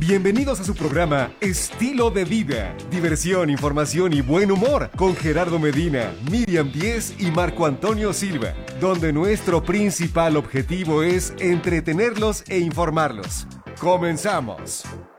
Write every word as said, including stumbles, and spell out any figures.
Bienvenidos a su programa Estilo de Vida. Diversión, información y buen humor con Gerardo Medina, Miriam Diez y Marco Antonio Silva, donde nuestro principal objetivo es entretenerlos e informarlos. ¡Comenzamos!